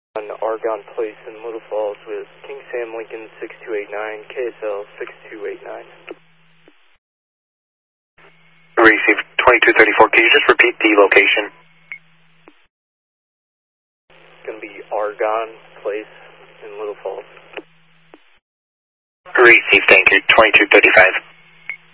On Argonne Place in Little Falls with King Sam Lincoln 6289, KSL 6289. Receive 2234. Can you just repeat the location? It's going to be Argonne Place in Little Falls. Receive, thank you. 2235.